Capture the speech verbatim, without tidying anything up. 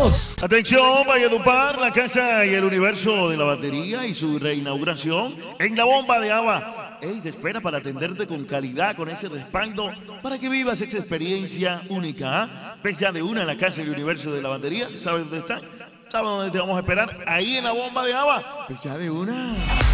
dos. Atención, Valledupar, la casa y el universo de la batería y su reinauguración en la bomba de agua. Ey, te espera para atenderte con calidad, con ese respaldo, para que vivas esa experiencia única. ¿Ah? Ves ya de una en la casa y el universo de la batería. ¿Sabes dónde está? ¿Sabes dónde te vamos a esperar? Ahí en la bomba de agua. Ves ya de una.